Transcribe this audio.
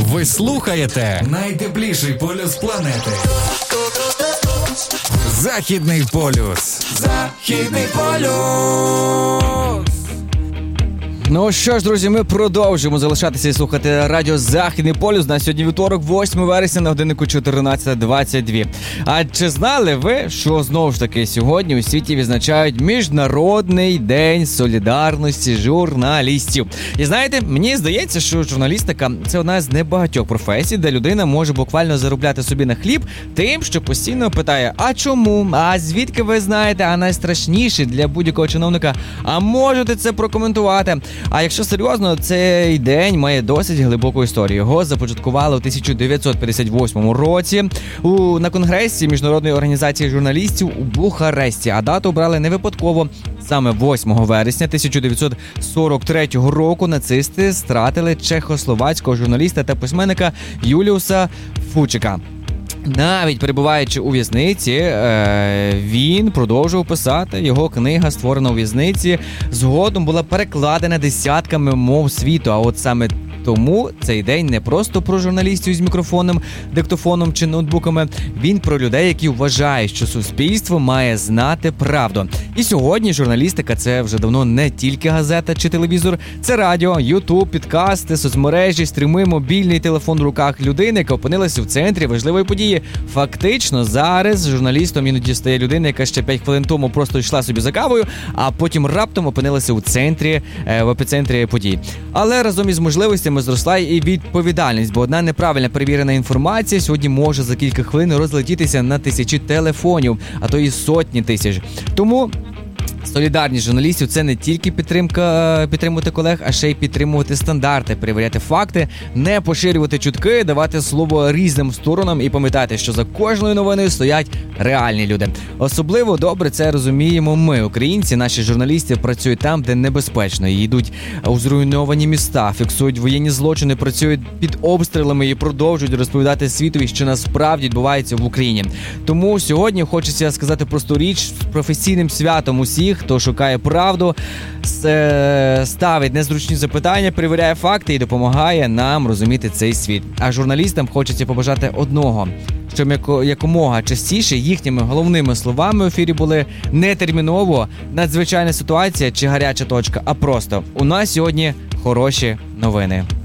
Ви слухаєте найтепліший полюс планети. Західний полюс. Західний полюс. Ну що ж, друзі, ми продовжуємо залишатися і слухати радіо «Західний полюс». На сьогодні вівторок, 8 вересня, на годиннику 14:22. А чи знали ви, що знову ж таки сьогодні у світі відзначають Міжнародний день солідарності журналістів? І знаєте, мені здається, що журналістика – це одна з небагатьох професій, де людина може буквально заробляти собі на хліб тим, що постійно питає: а чому? А звідки ви знаєте? А найстрашніше для будь-якого чиновника: а можете це прокоментувати? А якщо серйозно, цей день має досить глибоку історію. Його започаткували у 1958 році на Конгресі Міжнародної організації журналістів у Бухаресті. А дату обрали не випадково. Саме 8 вересня 1943 року нацисти стратили чехословацького журналіста та письменника Юліуса Фучика. Навіть перебуваючи у в'язниці, він продовжував писати. Його книга, створена у в'язниці, згодом була перекладена десятками мов світу. А от саме тому цей день не просто про журналістів з мікрофоном, диктофоном чи ноутбуками. Він про людей, які вважають, що суспільство має знати правду. І сьогодні журналістика – це вже давно не тільки газета чи телевізор. Це радіо, ютуб, підкасти, соцмережі, стріми, мобільний телефон в руках людини, яка опинилася в центрі важливої події. Фактично, зараз журналістом іноді стає людина, яка ще 5 хвилин тому просто йшла собі за кавою, а потім раптом опинилася у центрі, в епіцентрі подій. Але разом із можливостями зросла і відповідальність, бо одна неправильна перевірена інформація сьогодні може за кілька хвилин розлетітися на тисячі телефонів, а то і сотні тисяч. Тому солідарність журналістів – це не тільки підтримувати колег, а ще й підтримувати стандарти, перевіряти факти, не поширювати чутки, давати слово різним сторонам і пам'ятати, що за кожною новиною стоять реальні люди. Особливо добре це розуміємо ми, українці. Наші журналісти працюють там, де небезпечно, і йдуть у зруйновані міста, фіксують воєнні злочини, працюють під обстрілами і продовжують розповідати світові, що насправді відбувається в Україні. Тому сьогодні хочеться сказати просту річ: з професійним святом усіх, хто шукає правду, ставить незручні запитання, перевіряє факти і допомагає нам розуміти цей світ. А журналістам хочеться побажати одного: щоб якомога частіше їхніми головними словами в ефірі були не терміново, надзвичайна ситуація чи гаряча точка, а просто: у нас сьогодні хороші новини.